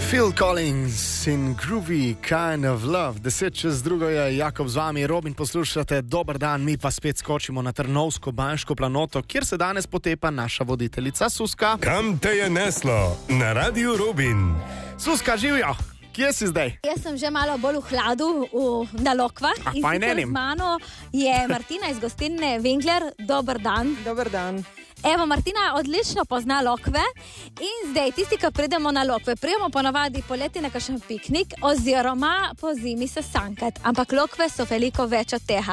Phil Collins in Groovy Kind of Love. 10:02 je Jakob z vami, Robin, poslušate. Dober dan, mi pa spet skočimo na Trnovsko banjško planoto, kjer se danes potepa naša voditeljica Suska. Kam te je neslo? Na Radiu Robin. Suska, živijo! Kje si zdaj? Jaz sem že malo bolj v hladu na Lokvah. In sicer z mano je Martina iz gostilne Winkler. Dober dan. Dober dan. Evo, Martina odlično pozna Lokve in zdaj tisti, ki pridemo na Lokve, prijemo ponavadi poleti na kakšen piknik oziroma po zimi se sankat, ampak Lokve so veliko več od tega.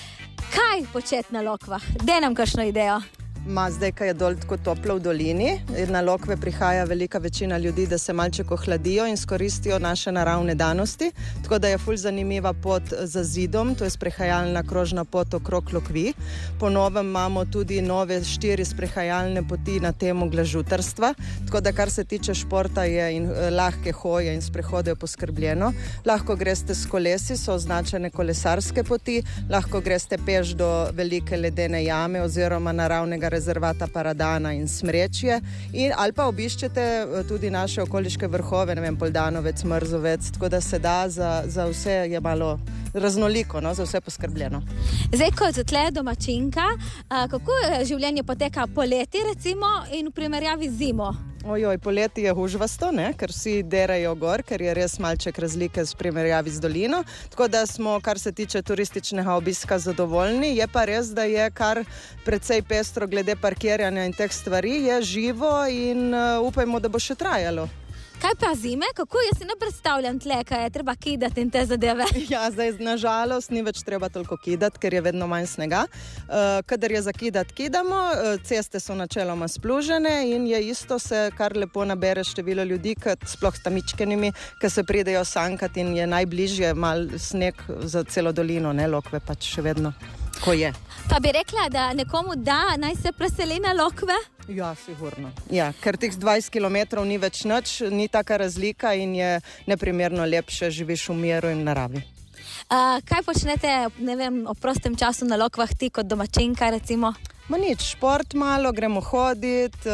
Kaj početi na Lokvah? Daj nam kakšno idejo. Zdaj, ko je dol tako toplo v dolini, na Lokve prihaja velika večina ljudi, da se malček ohladijo in skoristijo naše naravne danosti. Tako da je ful zanimiva pot za zidom, to je sprehajalna krožna pot okrog Lokvi. Po novem imamo tudi nove 4 sprehajalne poti na temo glažutarstva. Tako da kar se tiče športa je in lahke hoje in sprehode je poskrbljeno. Lahko greste s kolesi, so označene kolesarske poti, lahko greste peš do velike ledene jame oziroma naravnega rezervata Paradana in Smrečje, ali pa obiščete tudi naše okoliške vrhove, ne vem, Poldanovec, Mrzovec, tako da se da za vse je malo raznoliko, no, za vse poskrbljeno. Zdaj, kot tle domačinka, kako življenje poteka poleti recimo in v primerjavi z zimo? Poleti je hužvasto, ker vsi derajo gor, ker je res malček razlike v primerjavi z dolino, tako da smo, kar se tiče turističnega obiska, zadovoljni. Je pa res, da je kar precej pestro glede parkiranja in teh stvari, je živo in upajmo, da bo še trajalo. Kaj pa zime? Kako jaz si ne predstavljam tle, kaj je treba kidati in te zadeve? Ja, zdaj nažalost ni več treba toliko kidati, ker je vedno manj snega. Kadar je za kidati, kidamo, ceste so načeloma splužene in je isto se kar lepo nabere število ljudi, sploh s tamičkenimi, ki se pridejo sankati in je najbližje mal sneg za celo dolino, ne Lokve pač še vedno, ko je. Pa bi rekla, da nekomu naj se preseli na Lokve? Ja, sigurno. Ja, ker teh 20 kilometrov ni več nič, ni taka razlika in je neprimerno lepše, živiš v miru in naravi. Kaj počnete, ne vem, o prostem času na Lokvah ti kot domačinka recimo? Nič, šport malo, gremo hoditi,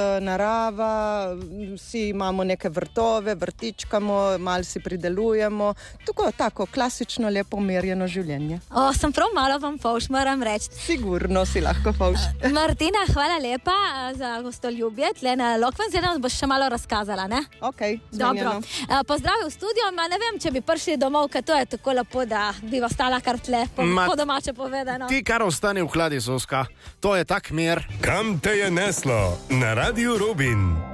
narava, vsi imamo neke vrtove, vrtičkamo, malo si pridelujemo, tako klasično, lepo umirjeno življenje. Sem prav malo vam fauš, moram reči. Sigurno si lahko fauš. Martina, hvala lepa za gostoljubje, tle na Lokve, zdaj nas boš še malo razkazala, ne? Ok, zmenjeno. Dobro, pozdravi v studio, ne vem, če bi prišli domov, ker to je tako lepo, da bi ostala kar tle, po domače povedano. Ti kar ostani v hladi, Suska, to je tak mir. Kam te je neslo? Na Radiu Robin.